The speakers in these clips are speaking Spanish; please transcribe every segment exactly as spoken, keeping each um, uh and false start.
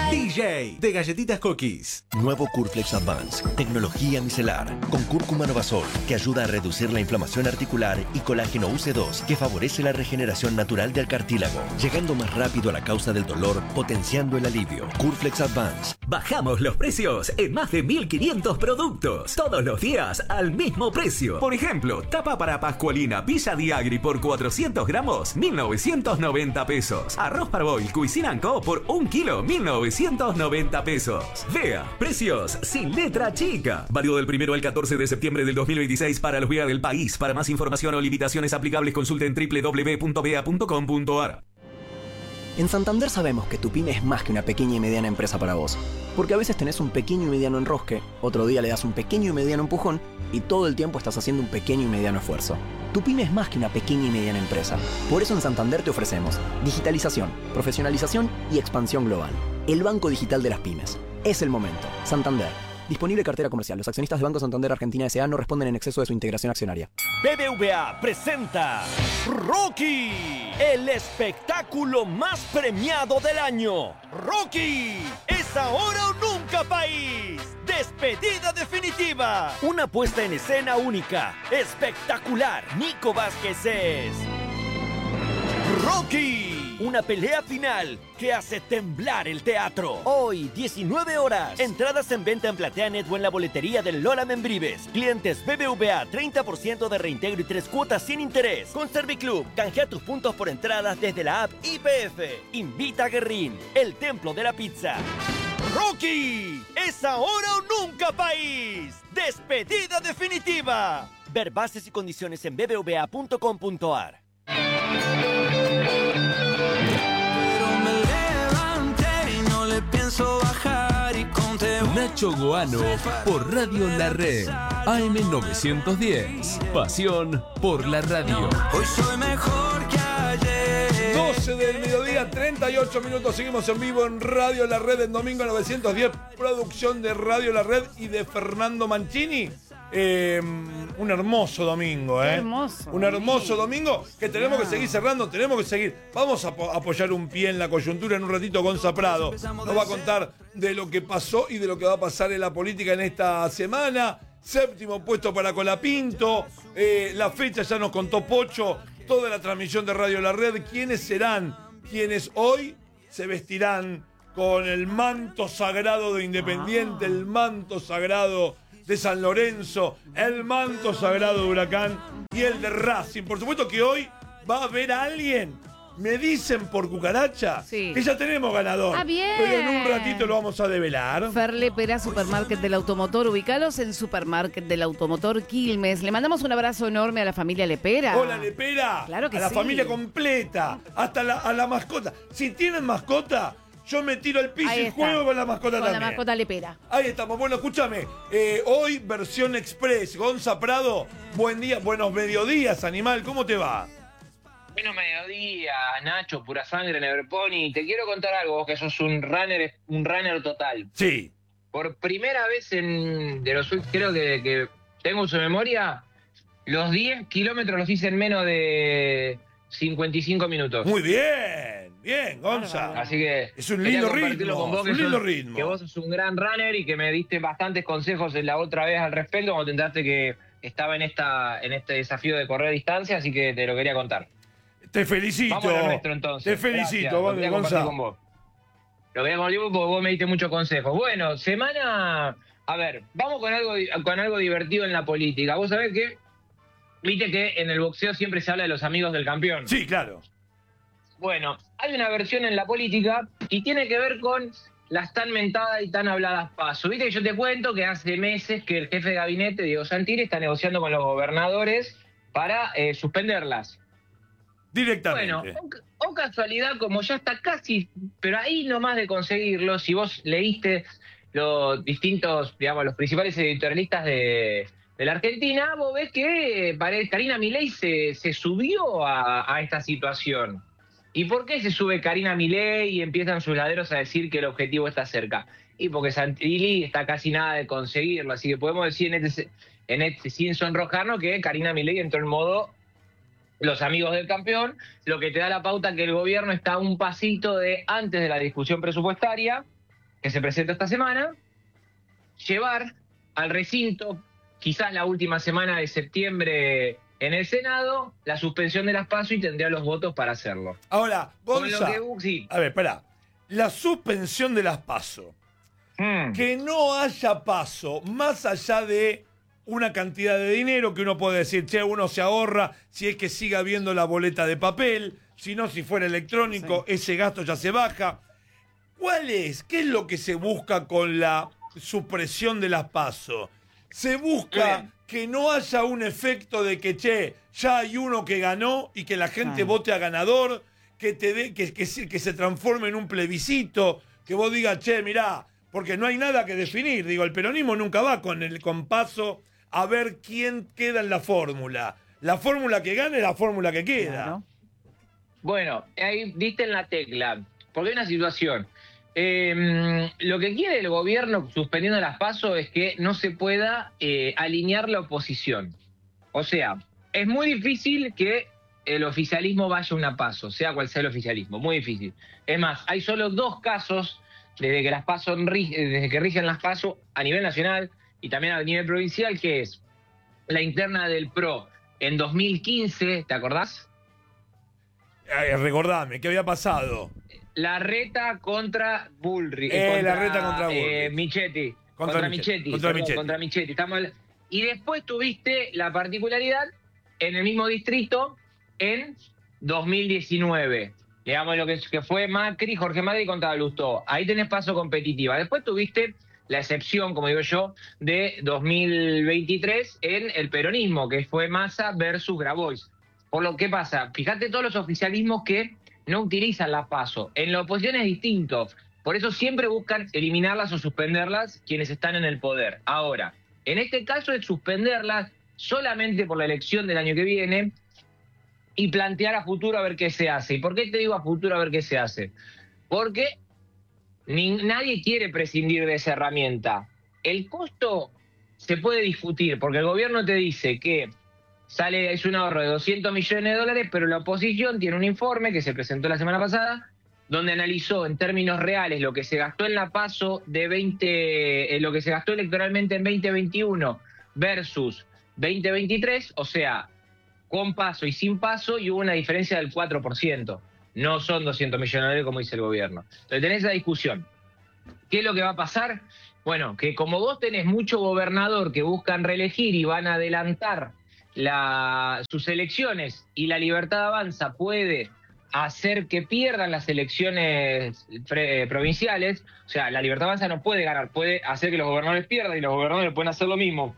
D J de Galletitas Cookies. Nuevo Curflex Advance, tecnología micelar, con cúrcuma Novasol, que ayuda a reducir la inflamación articular, y colágeno U C dos, que favorece la regeneración natural del cartílago, llegando más rápido a la causa del dolor, potenciando el alivio. Curflex Advance. Bajamos los precios en más de mil quinientos productos, todos los días al mismo precio. Por ejemplo, tapa para Pascualina Villa Diagri por cuatrocientos gramos, mil novecientos noventa pesos. Arroz Parboil Cuisine and Co por un kilo, mil novecientos noventa pesos. Vea, precios sin letra chica. Válido del primero al catorce de septiembre del dos mil veintiséis para los V E A del país. Para más información o limitaciones aplicables, consulten doble u doble u doble u punto v e a punto com punto a r. En Santander sabemos que tu pyme es más que una pequeña y mediana empresa para vos. Porque a veces tenés un pequeño y mediano enrosque, otro día le das un pequeño y mediano empujón, y todo el tiempo estás haciendo un pequeño y mediano esfuerzo. Tu pyme es más que una pequeña y mediana empresa. Por eso en Santander te ofrecemos digitalización, profesionalización y expansión global. El banco digital de las pymes. Es el momento. Santander. Disponible cartera comercial. Los accionistas de Banco Santander Argentina S A no responden en exceso de su integración accionaria. B B V A presenta Rocky, el espectáculo más premiado del año. Rocky, es ahora o nunca, país. Despedida definitiva. Una puesta en escena única, espectacular. Nico Vázquez es Rocky. Una pelea final que hace temblar el teatro. Hoy, diecinueve horas. Entradas en venta en PlateaNet o en la boletería del Lola Membrives. Clientes B B V A, treinta por ciento de reintegro y tres cuotas sin interés. Con Serviclub, canjea tus puntos por entradas desde la app I P F. Invita a Guerrín, el templo de la pizza. ¡Rocky! ¡Es ahora o nunca, país! ¡Despedida definitiva! Ver bases y condiciones en b b v a punto com punto a r. Pienso bajar y conté. Nacho Goano por Radio La Red. A M novecientos diez. Pasión por la radio. Hoy soy mejor que ayer. doce del mediodía, treinta y ocho minutos. Seguimos en vivo en Radio La Red en Domingo novecientos diez. Producción de Radio La Red y de Fernando Mancini. Eh, un hermoso domingo, ¿eh? Hermoso. Un hermoso domingo que tenemos que seguir cerrando, tenemos que seguir. Vamos a apo- apoyar un pie en la coyuntura en un ratito. Gonza Prado nos va a contar de lo que pasó y de lo que va a pasar en la política en esta semana. Séptimo puesto para Colapinto. Eh, la fecha ya nos contó Pocho. Toda la transmisión de Radio La Red. ¿Quiénes serán? Quienes hoy se vestirán con el manto sagrado de Independiente, el manto sagrado de San Lorenzo, el manto sagrado de Huracán y el de Racing. Por supuesto que hoy va a haber a alguien, me dicen por cucaracha, sí, que ya tenemos ganador. Ah, bien. Pero en un ratito lo vamos a develar. Ferle Pera, Supermarket del Automotor. Ubicalos en Supermarket del Automotor Quilmes. Le mandamos un abrazo enorme a la familia Lepera. Hola, Lepera. Claro que a la sí. familia completa, hasta la, a la mascota. Si tienen mascota, yo me tiro al piso Ahí y está. juego con la mascota Con también. la mascota Lepera. Ahí estamos. Bueno, escúchame. Eh, hoy versión express. Gonza Prado, buen día, buenos mediodías, animal. ¿Cómo te va? Buenos mediodías, Nacho, pura sangre, Neverpony. Te quiero contar algo, vos que sos un runner, un runner total. Sí. Por primera vez en de los últimos, creo que, que tengo su memoria, los diez kilómetros los hice en menos de cincuenta y cinco minutos. Muy bien, bien, Gonza. Así que es un quería lindo compartirlo ritmo, con vos, es que un lindo sos- ritmo. Que vos sos un gran runner y que me diste bastantes consejos en la otra vez al respecto cuando te enteraste que estaba en esta en este desafío de correr distancia, así que te lo quería contar. Te felicito. Vamos a lo nuestro, entonces. Te felicito, Gracias, lo quería compartir Gonza. con vos. Lo quería compartir porque vos me diste muchos consejos. Bueno, semana... A ver, vamos con algo, con algo divertido en la política. Vos sabés que... Viste que en el boxeo siempre se habla de los amigos del campeón. Sí, claro. Bueno, hay una versión en la política y tiene que ver con las tan mentadas y tan habladas paso. Viste que yo te cuento que hace meses que el jefe de gabinete, Diego Santilli, está negociando con los gobernadores para eh, suspenderlas. Directamente. Bueno, o, o casualidad, como ya está casi, pero ahí nomás de conseguirlo, si vos leíste los distintos, digamos, los principales editorialistas de, de la Argentina, vos ves que pare- Karina Milei se, se subió a, a esta situación. ¿Y por qué se sube Karina Milei y empiezan sus laderos a decir que el objetivo está cerca? Y porque Santilli está casi nada de conseguirlo, así que podemos decir en este, en este sin sonrojarnos que Karina Milei entró en modo los amigos del campeón, lo que te da la pauta que el gobierno está a un pasito de antes de la discusión presupuestaria que se presenta esta semana, llevar al recinto, quizás la última semana de septiembre en el Senado, la suspensión de las PASO y tendría los votos para hacerlo. Ahora, Gonza, Con lo que, sí. a ver, pará. La suspensión de las PASO. Mm. Que no haya PASO, más allá de una cantidad de dinero que uno puede decir, che, uno se ahorra si es que siga viendo la boleta de papel, si no, si fuera electrónico, sí. Ese gasto ya se baja. ¿Cuál es? ¿Qué es lo que se busca con la supresión de las PASO? Se busca Bien. que no haya un efecto de que, che, ya hay uno que ganó y que la gente ah. vote a ganador, que, te dé, que, que, se, que se transforme en un plebiscito, que vos digas, che, mirá, porque no hay nada que definir. Digo, el peronismo nunca va con el con PASO a ver quién queda en la fórmula. La fórmula que gana es la fórmula que queda. Claro. Bueno, ahí diste en la tecla, porque hay una situación. Eh, lo que quiere el gobierno suspendiendo las PASO es que no se pueda eh, alinear la oposición. O sea, es muy difícil que el oficialismo vaya a una PASO, sea cual sea el oficialismo, muy difícil. Es más, hay solo dos casos desde que las PASO, desde que rigen las PASO a nivel nacional y también a nivel provincial, que es la interna del P R O en dos mil quince, ¿te acordás? Eh, recordame, ¿qué había pasado? Larreta contra Bullrich. Eh, contra, Larreta contra Bullrich. Eh, Michetti. Contra, contra Michetti. Michetti. Contra perdón, Michetti. Contra Michetti. Estamos... Y después tuviste la particularidad en el mismo distrito en dos mil diecinueve. Digamos lo que, que fue Macri, Jorge Macri contra Lustó. Ahí tenés PASO competitiva. Después tuviste la excepción, como digo yo, de dos mil veintitrés en el peronismo, que fue Massa versus Grabois. Por lo que pasa, fíjate todos los oficialismos que no utilizan la PASO. En la oposición es distinto. Por eso siempre buscan eliminarlas o suspenderlas quienes están en el poder. Ahora, en este caso es suspenderlas solamente por la elección del año que viene y plantear a futuro a ver qué se hace. ¿Y por qué te digo a futuro a ver qué se hace? Porque ni, nadie quiere prescindir de esa herramienta. El costo se puede discutir, porque el gobierno te dice que sale, es un ahorro de doscientos millones de dólares, pero la oposición tiene un informe que se presentó la semana pasada, donde analizó en términos reales lo que se gastó en la PASO de veinte, eh, lo que se gastó electoralmente en veinte veintiuno versus veinte veintitrés, o sea, con PASO y sin PASO, y hubo una diferencia del cuatro por ciento. No son doscientos millones de dólares como dice el gobierno. Entonces tenés esa discusión. ¿Qué es lo que va a pasar? Bueno, que como vos tenés mucho gobernador que buscan reelegir y van a adelantar la, sus elecciones, y la Libertad Avanza puede hacer que pierdan las elecciones pre, provinciales, o sea, la Libertad Avanza no puede ganar, puede hacer que los gobernadores pierdan y los gobernadores pueden hacer lo mismo.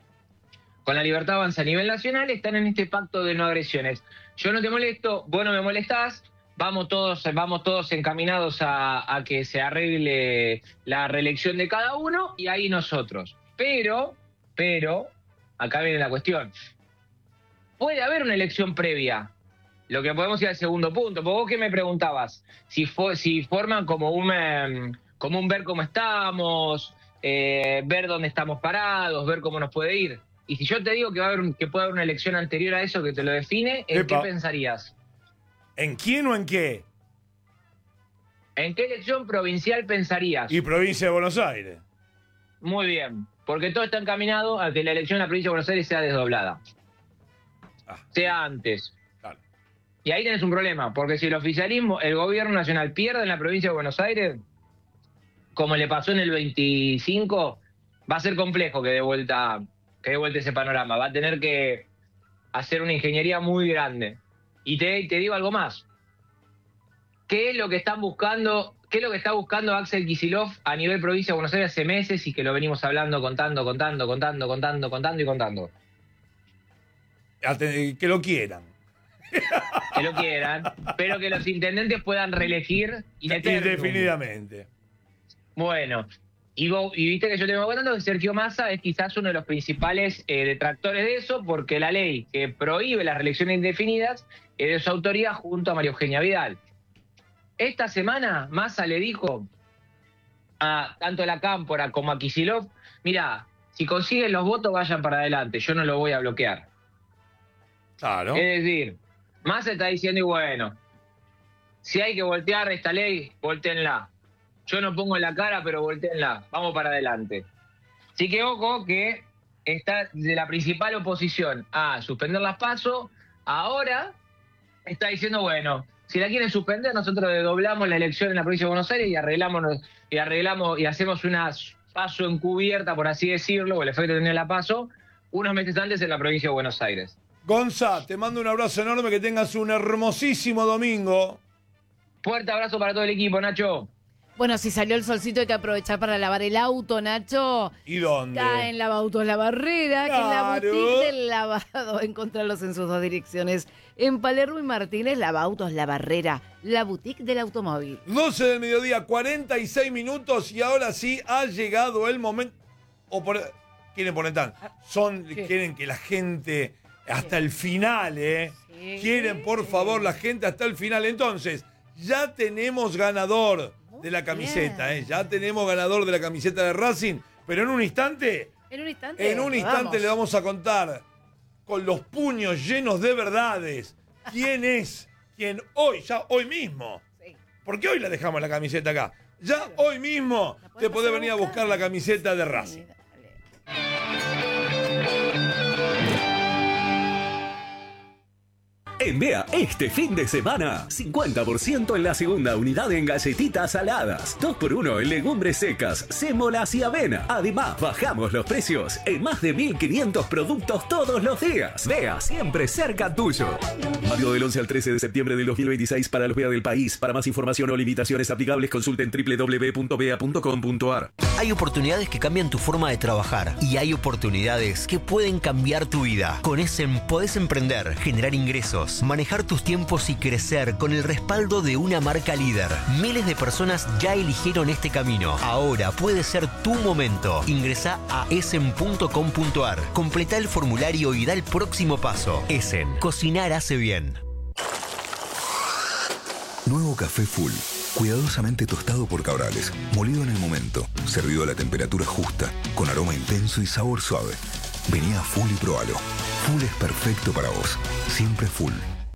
Con la Libertad Avanza a nivel nacional están en este pacto de no agresiones. Yo no te molesto, vos no me molestás, vamos todos, vamos todos encaminados a, a que se arregle la reelección de cada uno y ahí nosotros. Pero, pero, acá viene la cuestión. Puede haber una elección previa. Lo que podemos ir al segundo punto. Porque vos que me preguntabas, si, fue, si forman como un, um, como un ver cómo estamos, eh, ver dónde estamos parados, ver cómo nos puede ir. Y si yo te digo que va a haber, que puede haber una elección anterior a eso que te lo define, ¿en Epa. qué pensarías? ¿En quién o en qué? ¿En qué elección provincial pensarías? Y provincia de Buenos Aires. Muy bien, porque todo está encaminado a que la elección en la provincia de Buenos Aires sea desdoblada. Ah. Sea antes. Claro. Y ahí tenés un problema, porque si el oficialismo, el gobierno nacional pierde en la provincia de Buenos Aires, como le pasó en el veinticinco, va a ser complejo que de vuelta, que de vuelta ese panorama. Va a tener que hacer una ingeniería muy grande. Y te, te digo algo más. ¿Qué es lo que están buscando, qué es lo que está buscando Axel Kicillof a nivel provincia de Buenos Aires hace meses y que lo venimos hablando, contando, contando, contando, contando, contando y contando? Que lo quieran. Que lo quieran, pero que los intendentes puedan reelegir indefinidamente. Bueno, y, vos, y viste que yo te vengo contando que Sergio Massa es quizás uno de los principales eh, detractores de eso, porque la ley que prohíbe las reelecciones indefinidas es de su autoría junto a María Eugenia Vidal. Esta semana Massa le dijo a tanto a la Cámpora como a Kicillof, mira, si consiguen los votos vayan para adelante, yo no lo voy a bloquear. Claro. Es decir, Massa está diciendo, y bueno, si hay que voltear esta ley, volteenla. yo no pongo la cara, pero volteenla, vamos para adelante. Así que ojo que está de la principal oposición a suspender las PASO, ahora está diciendo, bueno, si la quieren suspender, nosotros doblamos la elección en la provincia de Buenos Aires y arreglamos, y arreglamos y hacemos una PASO encubierta, por así decirlo, o el efecto que tenía la PASO, unos meses antes en la provincia de Buenos Aires. Gonza, te mando un abrazo enorme, que tengas un hermosísimo domingo. Fuerte abrazo para todo el equipo, Nacho. Bueno, si salió el solcito hay que aprovechar para lavar el auto, Nacho. ¿Y dónde? Acá en Lavautos La Barrera, Claro. que es la boutique del lavado. Encontrarlos en sus dos direcciones. En Palermo y Martínez, Lavautos La Barrera, la boutique del automóvil. doce del mediodía, cuarenta y seis minutos, y ahora sí ha llegado el momento. O por, quieren poner tan. Son, quieren que la gente hasta el final, ¿eh? Sí. Quieren, por favor, la gente hasta el final. Entonces, ya tenemos ganador de la camiseta, ¿eh? Ya tenemos ganador de la camiseta de Racing, pero en un instante, En un instante. en un instante vamos. le vamos a contar con los puños llenos de verdades quién es quien hoy, ya hoy mismo, Sí. porque hoy la dejamos la camiseta acá, ya hoy mismo La podés te podés pasar a venir a buscar. buscar la camiseta de Racing. Sí, dale. En Bea, este fin de semana, cincuenta por ciento en la segunda unidad en galletitas saladas, dos por uno en legumbres secas, sémolas y avena. Además, bajamos los precios en más de mil quinientos productos todos los días. Bea, siempre cerca tuyo. Válido del once al trece de septiembre del dos mil veintiséis para los Bea del país. Para más información o limitaciones aplicables, consulten doble u doble u doble u punto bea punto com punto a r. Hay oportunidades que cambian tu forma de trabajar y hay oportunidades que pueden cambiar tu vida. Con Essen podés emprender, generar ingresos, manejar tus tiempos y crecer con el respaldo de una marca líder. Miles de personas ya eligieron este camino. Ahora puede ser tu momento. Ingresá a essen punto com punto a r, completa el formulario y da el próximo paso. Essen, cocinar hace bien. Nuevo café Full. Cuidadosamente tostado por Cabrales, molido en el momento, servido a la temperatura justa, con aroma intenso y sabor suave. Vení a Full y probalo. Full es perfecto para vos. Siempre Full.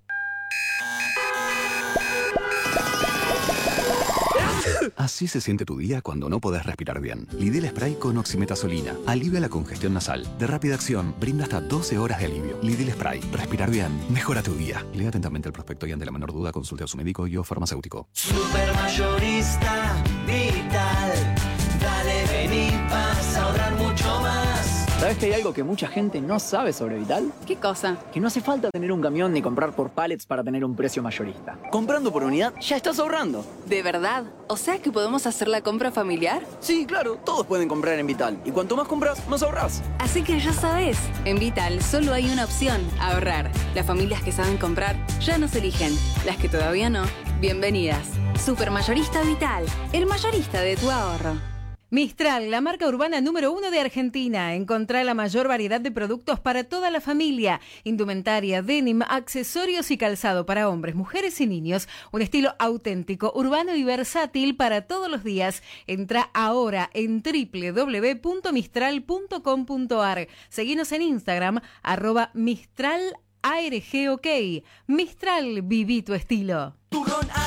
Así se siente tu día cuando no podés respirar bien. Lidl Spray con oximetazolina. Alivia la congestión nasal. De rápida acción, brinda hasta doce horas de alivio. Lidl Spray. Respirar bien. Mejora tu día. Lea atentamente el prospecto y ante la menor duda consulte a su médico y o farmacéutico. Supermayorista Vital. Dale, vení, vas a ahorrar mucho más. ¿Sabes que hay algo que mucha gente no sabe sobre Vital? ¿Qué cosa? Que no hace falta tener un camión ni comprar por pallets para tener un precio mayorista. Comprando por unidad ya estás ahorrando. ¿De verdad? ¿O sea que podemos hacer la compra familiar? Sí, claro, todos pueden comprar en Vital. Y cuanto más compras, más ahorrás. Así que ya sabes, en Vital solo hay una opción, ahorrar. Las familias que saben comprar ya nos eligen. Las que todavía no, bienvenidas. Supermayorista Vital, el mayorista de tu ahorro. Mistral, la marca urbana número uno de Argentina. Encontrá la mayor variedad de productos para toda la familia. Indumentaria, denim, accesorios y calzado para hombres, mujeres y niños. Un estilo auténtico, urbano y versátil para todos los días. Entrá ahora en doble u doble u doble u punto mistral punto com punto a r. Seguinos en Instagram, arroba Mistral A R G OK. Mistral, viví tu estilo.